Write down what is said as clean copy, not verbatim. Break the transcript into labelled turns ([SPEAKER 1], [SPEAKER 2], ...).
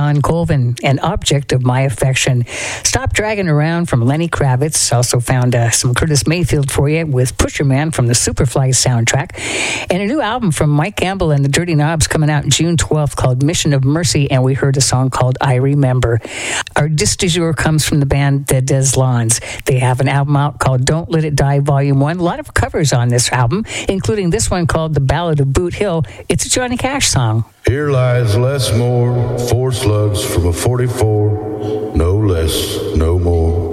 [SPEAKER 1] John Colvin, An Object of My Affection. Stop Dragging Around from Lenny Kravitz. Also found some Curtis Mayfield for you with Pusher Man from the Superfly soundtrack. And a new album from Mike Campbell and the Dirty Knobs coming out June 12th called Mission of Mercy, and we heard a song called I Remember. Our disc du jour comes from the band The Des Lawns. They have an album out called Don't Let It Die Volume 1. A lot of covers on this album, including this one called The Ballad of Boot Hill. It's a Johnny Cash song.
[SPEAKER 2] Here lies less more, 4 slugs from a 44, no less, no more.